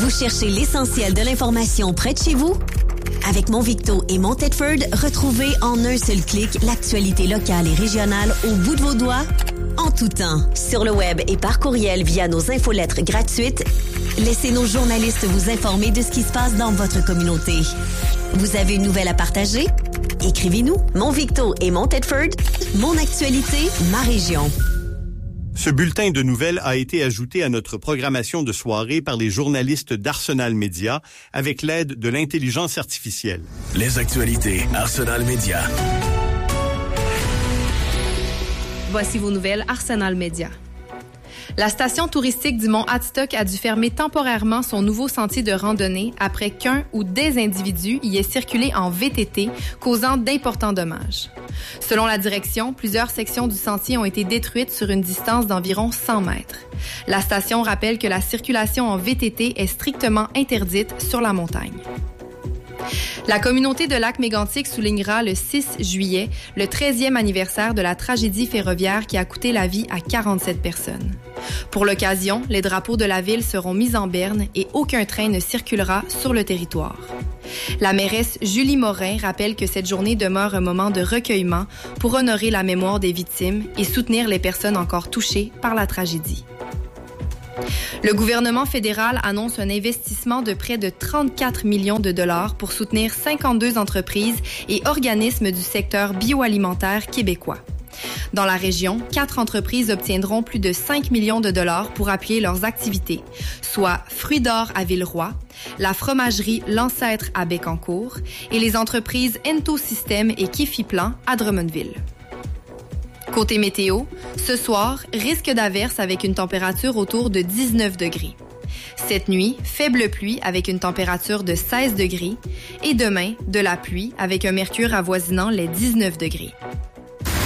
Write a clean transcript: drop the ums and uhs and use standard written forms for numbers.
Vous cherchez l'essentiel de l'information près de chez vous? Avec Monvicto et Montedford, retrouvez en un seul clic l'actualité locale et régionale au bout de vos doigts, en tout temps. Sur le web et par courriel via nos infolettres gratuites, laissez nos journalistes vous informer de ce qui se passe dans votre communauté. Vous avez une nouvelle à partager? Écrivez-nous. Monvicto et Montedford, mon actualité, ma région. Ce bulletin de nouvelles a été ajouté à notre programmation de soirée par les journalistes d'Arsenal Média avec l'aide de l'intelligence artificielle. Les actualités Arsenal Média. Voici vos nouvelles Arsenal Média. La station touristique du Mont Hadstock a dû fermer temporairement son nouveau sentier de randonnée après qu'un ou des individus y aient circulé en VTT, causant d'importants dommages. Selon la direction, plusieurs sections du sentier ont été détruites sur une distance d'environ 100 mètres. La station rappelle que la circulation en VTT est strictement interdite sur la montagne. La communauté de Lac-Mégantic soulignera le 6 juillet le 13e anniversaire de la tragédie ferroviaire qui a coûté la vie à 47 personnes. Pour l'occasion, les drapeaux de la ville seront mis en berne et aucun train ne circulera sur le territoire. La mairesse Julie Morin rappelle que cette journée demeure un moment de recueillement pour honorer la mémoire des victimes et soutenir les personnes encore touchées par la tragédie. Le gouvernement fédéral annonce un investissement de près de 34 millions de dollars pour soutenir 52 entreprises et organismes du secteur bioalimentaire québécois. Dans la région, 4 entreprises obtiendront plus de 5 millions de dollars pour appuyer leurs activités, soit Fruits d'Or à Villeroy, la fromagerie L'Ancêtre à Bécancour et les entreprises Entosystème et Kifiplan à Drummondville. Côté météo, ce soir, risque d'averse avec une température autour de 19 degrés. Cette nuit, faible pluie avec une température de 16 degrés et demain, de la pluie avec un mercure avoisinant les 19 degrés.